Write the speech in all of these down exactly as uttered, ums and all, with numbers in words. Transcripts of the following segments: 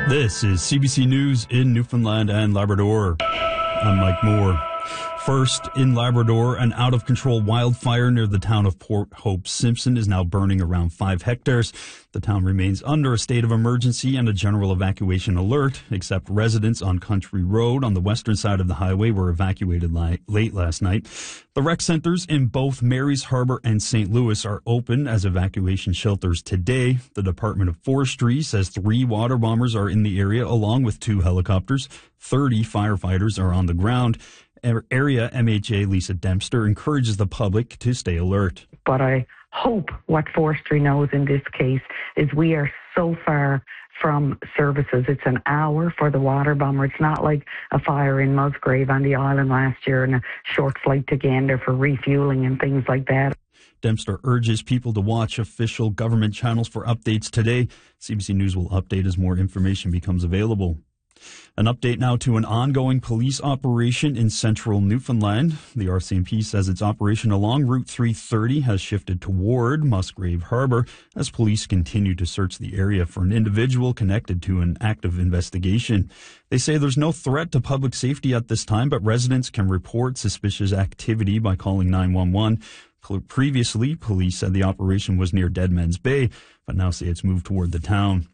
This is C B C News in Newfoundland and Labrador. I'm Mike Moore. First, in Labrador, an out-of-control wildfire near the town of Port Hope Simpson is now burning around five hectares. The town remains under a state of emergency and a general evacuation alert, except residents on Country Road on the western side of the highway were evacuated li- late last night. The rec centers in both Mary's Harbor and Saint Louis are open as evacuation shelters today. The Department of Forestry says three water bombers are in the area along with two helicopters. thirty firefighters are on the ground. Area M H A Lisa Dempster encourages the public to stay alert. But I hope what Forestry knows in this case is we are so far from services. It's an hour for the water bomber. It's not like a fire in Musgrave on the island last year and a short flight to Gander for refueling and things like that. Dempster urges people to watch official government channels for updates today. C B C News will update as more information becomes available. An update now to an ongoing police operation in central Newfoundland. The R C M P says its operation along Route three thirty has shifted toward Musgrave Harbor as police continue to search the area for an individual connected to an active investigation. They say there's no threat to public safety at this time, but residents can report suspicious activity by calling nine one one. Previously, police said the operation was near Deadman's Bay, but now say it's moved toward the town.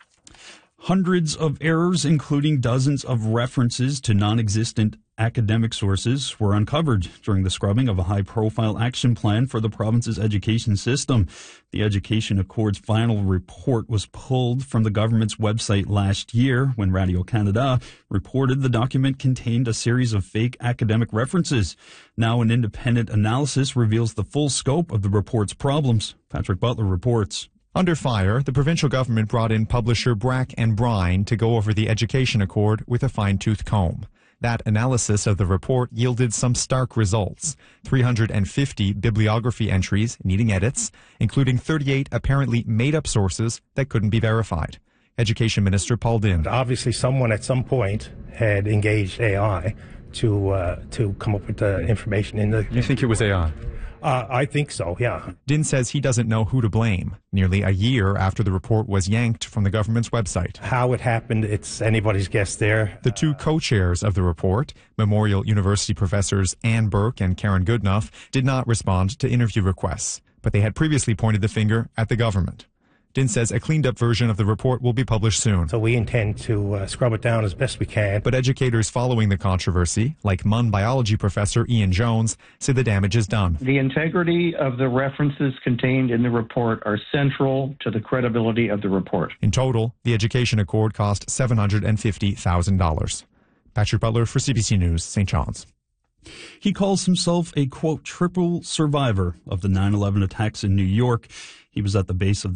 Hundreds of errors, including dozens of references to non-existent academic sources, were uncovered during the scrubbing of a high-profile action plan for the province's education system. The Education Accord's final report was pulled from the government's website last year when Radio-Canada reported the document contained a series of fake academic references. Now an independent analysis reveals the full scope of the report's problems. Patrick Butler reports. Under fire, the provincial government brought in publisher Brack and Brine to go over the Education Accord with a fine-tooth comb. That analysis of the report yielded some stark results. three hundred fifty bibliography entries needing edits, including thirty-eight apparently made-up sources that couldn't be verified. Education Minister Paul Dinn. Obviously, someone at some point had engaged A I to uh, to come up with the information in the... You think it was A I? Uh, I think so, yeah. Dinn says he doesn't know who to blame, nearly a year after the report was yanked from the government's website. How it happened, it's anybody's guess there. The two co-chairs of the report, Memorial University professors Anne Burke and Karen Goodenough, did not respond to interview requests, but they had previously pointed the finger at the government. Dinn says a cleaned-up version of the report will be published soon. So we intend to uh, scrub it down as best we can. But educators following the controversy, like Munn biology professor Ian Jones, say the damage is done. The integrity of the references contained in the report are central to the credibility of the report. In total, the Education Accord cost seven hundred fifty thousand dollars. Patrick Butler for C B C News, Saint John's. He calls himself a, quote, triple survivor of the nine eleven attacks in New York. He was at the base of